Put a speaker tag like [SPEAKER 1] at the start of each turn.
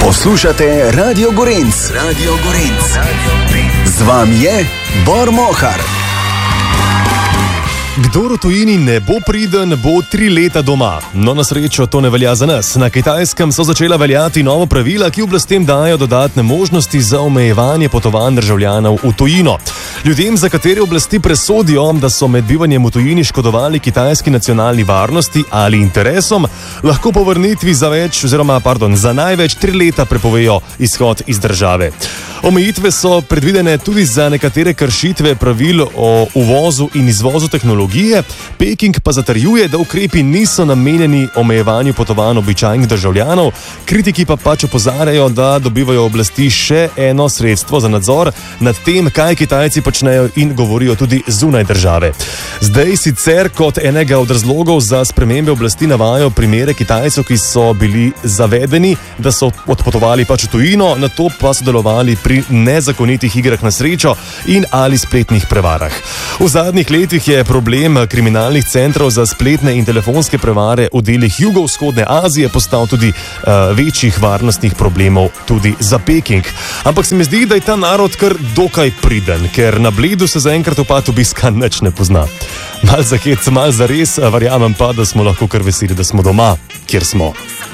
[SPEAKER 1] Poslušate Radio Gorenc. Radio Gorenc. Z vami je Bor Mohar.
[SPEAKER 2] Kdor v tujini ne bo priden, bo 3 leta doma. No, na srečo to ne velja za nas. Na Kitajskem so začela veljati nova pravila, ki oblastem dajo dodatne možnosti za omejevanje potovanj državljanov v tujino. Ljudem, za katere oblasti presodijo, da so med bivanjem v tujini škodovali kitajski nacionalni varnosti ali interesom, lahko po vrnitvi za največ 3 leta prepovejo izhod iz države. Omejitve so predvidene tudi za nekatere kršitve pravil o uvozu in izvozu tehnologije. Peking pa zatrjuje, da ukrepi niso namenjeni omejevanju potovanj običajnih državljanov. Kritiki pa opozarjajo, da dobivajo oblasti še eno sredstvo za nadzor nad tem, kaj Kitajci počnejo in govorijo tudi zunaj države. Zdaj sicer kot enega od razlogov za spremembe oblasti navajajo primere Kitajcev, ki so bili zavedeni, da so odpotovali v tujino, nato pa sodelovali pri nezakonitih igrah na srečo in ali spletnih prevarah. V zadnjih letih je problem kriminalnih centrov za spletne in telefonske prevare v delih jugovzhodne Azije postal tudi večjih varnostnih problemov tudi za Peking. Ampak se mi zdi, da je ta narod kar dokaj priden, ker na Bledu se zaenkrat opad obiska nič ne pozna. Mal za hec, mal za res, verjamem pa, da smo lahko kar veseli, da smo doma, kjer smo.